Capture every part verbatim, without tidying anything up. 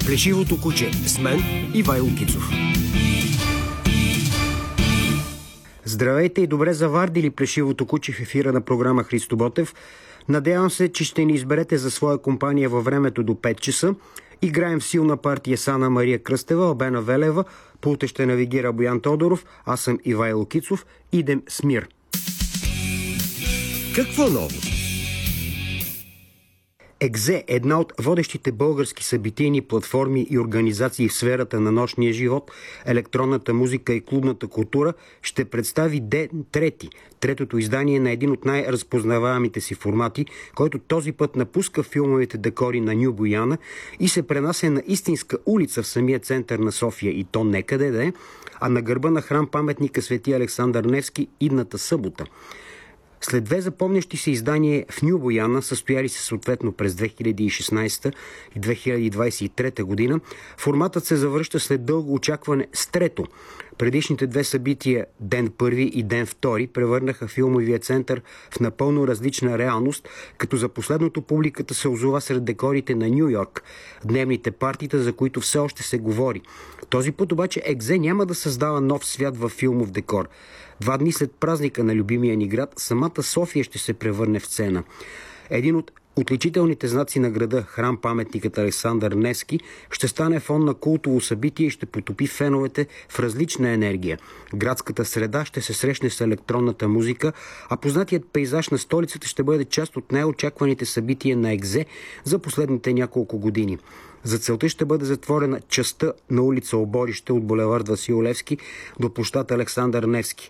Плешивото куче с мен Ивайло Кицов. Здравейте и добре завардили Плешивото куче в ефира на програма Христо Ботев. Надявам се, че ще ни изберете за своя компания във времето до пет часа. Играем в силна партия с Ана Мария Кръстева, Албена Велева, пулта ще навигира Боян Тодоров, аз съм Ивайло Кицов. Идем с мир. Какво ново? Екзе, една от водещите български събитийни платформи и организации в сферата на нощния живот, електронната музика и клубната култура, ще представи Ден трети, третото издание на един от най-разпознаваемите си формати, който този път напуска филмовите декори на Ню Бояна и се пренася на истинска улица в самия център на София, и то не къде да е, а на гърба на храм паметника Свети Александър Невски идната събота. След две запомнящи се издания в Ню Бояна, състояли се съответно през две хиляди и шестнадесета и две хиляди двадесет и трета година, форматът се завръща след дълго очакване с трето. Предишните две събития, Ден първи и Ден втори, превърнаха филмовия център в напълно различна реалност, като за последното публиката се озова сред декорите на Ню Йорк, дневните партита, за които все още се говори. Този път обаче Екзе няма да създава нов свят във филмов декор. Два дни след празника на любимия ни град, самата София ще се превърне в сцена. Един от отличителните знаци на града, храм паметникът Александър Невски, ще стане фон на култово събитие и ще потопи феновете в различна енергия. Градската среда ще се срещне с електронната музика, а познатият пейзаж на столицата ще бъде част от най-очакваните събития на Екзе за последните няколко години. За целта ще бъде затворена частта на улица Оборище от булевард Васил Левски до площад Александър Невски.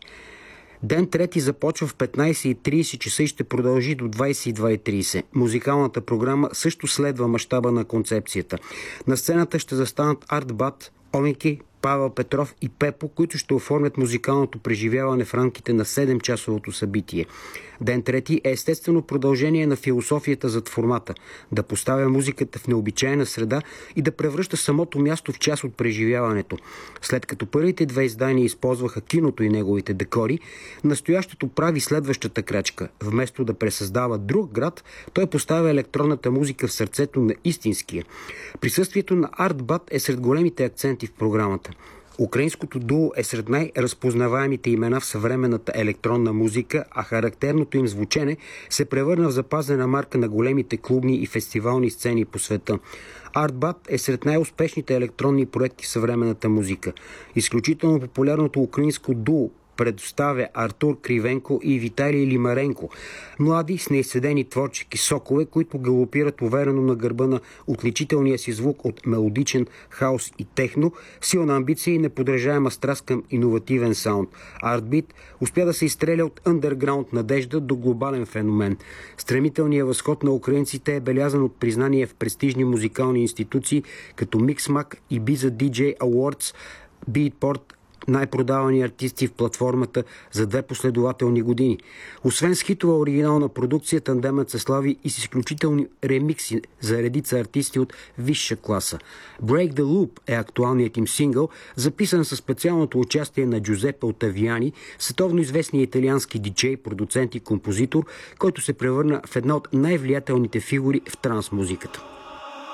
Ден трети започва в петнадесет и тридесет часа и ще продължи до двадесет и две и тридесет. Музикалната програма също следва мащаба на концепцията. На сцената ще застанат Артбат, Омики, Павел Петров и Пепо, които ще оформят музикалното преживяване в рамките на седемчасовото събитие. Ден трети е естествено продължение на философията зад формата – да поставя музиката в необичайна среда и да превръща самото място в част от преживяването. След като първите две издания използваха киното и неговите декори, настоящото прави следващата крачка. Вместо да пресъздава друг град, той поставя електронната музика в сърцето на истинския. Присъствието на Артбат е сред големите акценти в програмата. Украинското дуо е сред най-разпознаваемите имена в съвременната електронна музика, а характерното им звучене се превърна в запазена марка на големите клубни и фестивални сцени по света. Артбат е сред най-успешните електронни проекти в съвременната музика. Изключително популярното украинско дуо предоставя Артур Кривенко и Виталий Лимаренко. Млади с неизцедени творчески сокове, които галопират уверено на гърба на отличителния си звук от мелодичен хаос и техно, силна амбиция и неподражаема страст към иновативен саунд. Артбит успя да се изстреля от андерграунд надежда до глобален феномен. Стремителният възход на украинците е белязан от признание в престижни музикални институции като Mixmag и Ibiza ди джей Awards, Beatport, най-продавани артисти в платформата за две последователни години. Освен с хитова оригинална продукция, тандемът се слави и с изключителни ремикси за редица артисти от висша класа. Break the Loop е актуалният им сингъл, записан със специалното участие на Джузепе Отавиани, световно известния италиански диджей, продуцент и композитор, който се превърна в една от най-влиятелните фигури в транс музиката.